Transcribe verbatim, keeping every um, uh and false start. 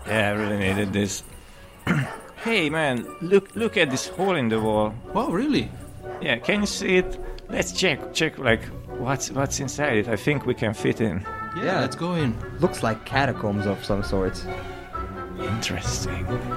Yeah, I really needed this. Hey man, look look at this hole in the wall. Wow, really? Yeah, can you see it? Let's check check like what's what's inside it. I think we can fit in. Yeah, Yeah. let's go in. Looks like catacombs of some sort. Interesting.